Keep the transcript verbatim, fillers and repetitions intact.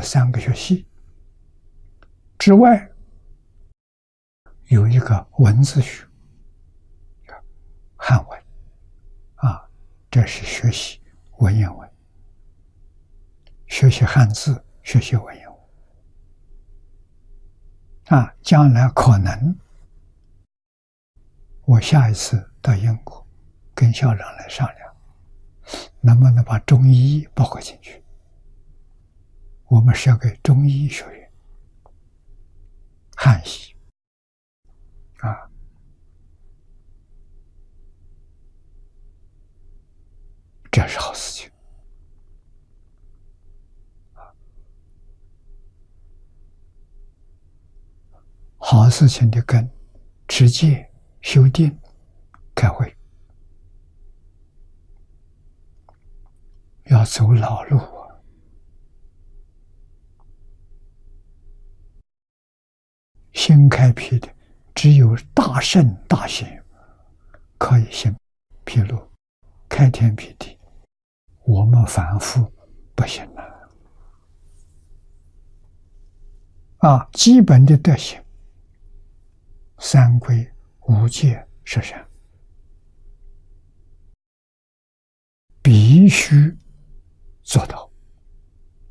三个学系之外，有一个文字学，汉文啊，这是学习文言文，学习汉字，学习文言文啊。将来可能我下一次到英国跟校长来商量，能不能把中医包括进去。我们是要给中医学院汉医啊，这是好事情。好事情的根，持戒、修定、开会，要走老路啊。新开辟的，只有大圣大贤可以行披露、开天辟地，我们凡夫不行了啊！基本的德行，三规、五戒、十善，必须做到。